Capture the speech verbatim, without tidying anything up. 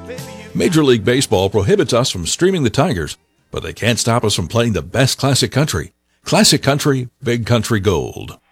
Major League Baseball prohibits us from streaming the Tigers, but they can't stop us from playing the best classic country. Classic Country, Big Country Gold.